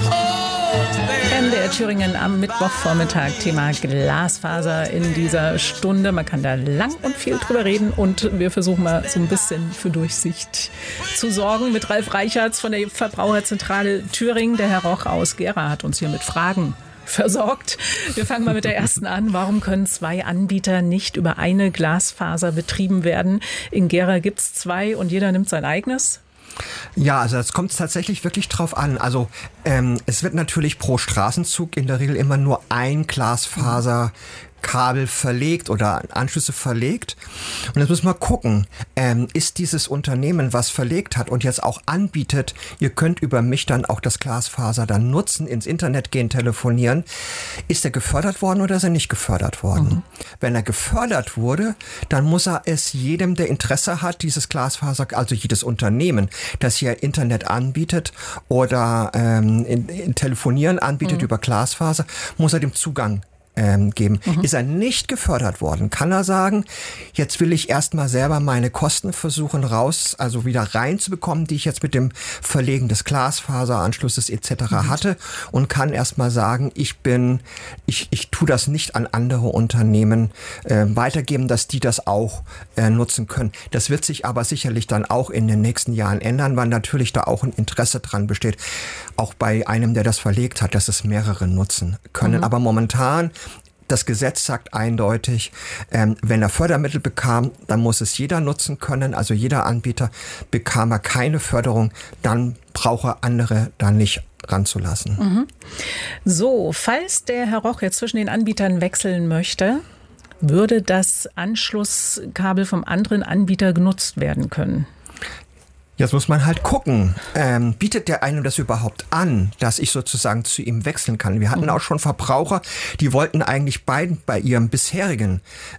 MDR Thüringen am Mittwochvormittag, Thema Glasfaser in dieser Stunde. Man kann da lang und viel drüber reden und wir versuchen mal so ein bisschen für Durchsicht zu sorgen mit Ralf Reichertz von der Verbraucherzentrale Thüringen. Der Herr Roch aus Gera hat uns hier mit Fragen versorgt. Wir fangen mal mit der ersten an. Warum können zwei Anbieter nicht über eine Glasfaser betrieben werden? In Gera gibt es zwei und jeder nimmt sein eigenes. Ja, also das kommt tatsächlich wirklich drauf an. Also es wird natürlich pro Straßenzug in der Regel immer nur ein Glasfaserkabel verlegt oder Anschlüsse verlegt. Und jetzt müssen wir gucken, ist dieses Unternehmen, was verlegt hat und jetzt auch anbietet, ihr könnt über mich dann auch das Glasfaser dann nutzen, ins Internet gehen, telefonieren, ist er gefördert worden oder ist er nicht gefördert worden? Mhm. Wenn er gefördert wurde, dann muss er es jedem, der Interesse hat, dieses Glasfaser, also jedes Unternehmen, das hier Internet anbietet oder Telefonieren anbietet über Glasfaser, muss er dem Zugang geben. Ist er nicht gefördert worden, kann er sagen, jetzt will ich erstmal selber meine Kosten versuchen also wieder reinzubekommen, die ich jetzt mit dem Verlegen des Glasfaseranschlusses etc. hatte und kann erstmal sagen, ich tue das nicht an andere Unternehmen weitergeben, dass die das auch nutzen können. Das wird sich aber sicherlich dann auch in den nächsten Jahren ändern, weil natürlich da auch ein Interesse dran besteht, auch bei einem, der das verlegt hat, dass es mehrere nutzen können. Aber momentan das Gesetz sagt eindeutig, wenn er Fördermittel bekam, dann muss es jeder nutzen können. Also jeder Anbieter, bekam er keine Förderung, dann braucht er andere da nicht ranzulassen. So, falls der Herr Roch jetzt zwischen den Anbietern wechseln möchte, würde das Anschlusskabel vom anderen Anbieter genutzt werden können? Jetzt muss man halt gucken, bietet der einem das überhaupt an, dass ich sozusagen zu ihm wechseln kann? Wir hatten auch schon Verbraucher, die wollten eigentlich bei ihrem bisherigen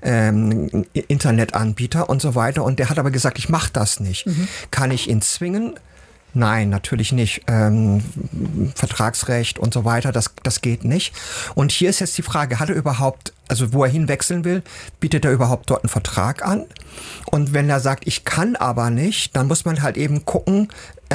Internetanbieter und so weiter und der hat aber gesagt, ich mache das nicht. Kann ich ihn zwingen? Nein, natürlich nicht. Vertragsrecht und so weiter, das geht nicht. Und hier ist jetzt die Frage, hat er überhaupt, also wo er hinwechseln will, bietet er überhaupt dort einen Vertrag an? Und wenn er sagt, ich kann aber nicht, dann muss man halt eben gucken,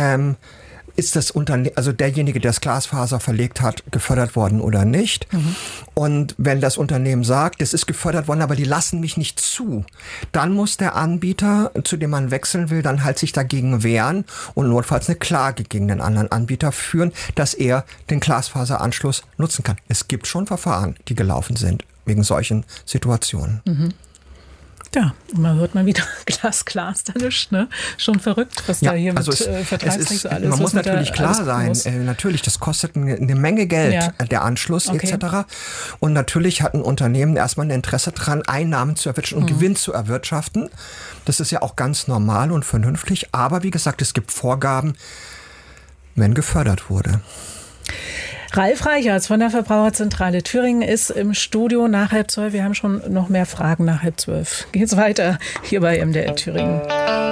ist das Unternehmen, also derjenige, der das Glasfaser verlegt hat, gefördert worden oder nicht? Und wenn das Unternehmen sagt, es ist gefördert worden, aber die lassen mich nicht zu, dann muss der Anbieter, zu dem man wechseln will, dann halt sich dagegen wehren und notfalls eine Klage gegen den anderen Anbieter führen, dass er den Glasfaseranschluss nutzen kann. Es gibt schon Verfahren, die gelaufen sind wegen solchen Situationen. Ja, man hört mal wieder Glas, da nicht, ne? Schon verrückt, was da hier also mit Vertragsrecht so alles. Man muss natürlich klar sein, natürlich, das kostet eine Menge Geld, der Anschluss etc. Und natürlich hat ein Unternehmen erstmal ein Interesse dran, Einnahmen zu erwirtschaften und Gewinn zu erwirtschaften. Das ist ja auch ganz normal und vernünftig. Aber wie gesagt, es gibt Vorgaben, wenn gefördert wurde. Ralf Reichertz von der Verbraucherzentrale Thüringen ist im Studio nach 11:30. Wir haben schon noch mehr Fragen nach 11:30. Geht's weiter hier bei MDR Thüringen.